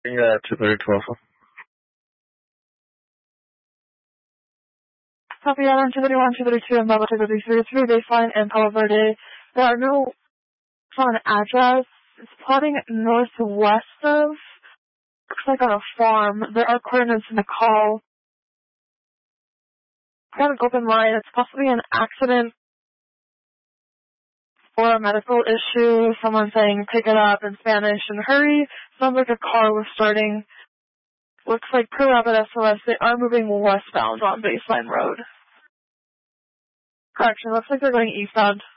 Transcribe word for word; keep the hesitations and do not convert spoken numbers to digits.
Yeah, two thirty-two Alpha. Copy that on two thirty-one, two thirty-two, and Bravo two thirty-three. It's Rio Baseline and Palo Verde. There are no on address. It's plotting northwest of. Looks like on a farm. There are coordinates in the call. I got an open line. It's possibly an accident or a medical issue. Someone saying pick it up in Spanish and hurry. Sounds like a car was starting. Looks like per rapid S O S, they are moving westbound on Baseline Road. Correction, looks like they're going eastbound.